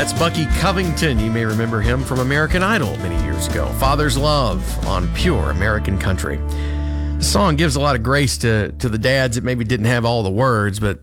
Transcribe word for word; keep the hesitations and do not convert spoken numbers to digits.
That's Bucky Covington. You may remember him from American Idol many years ago. Father's Love on Pure American Country. The song gives a lot of grace to, to the dads that maybe didn't have all the words, but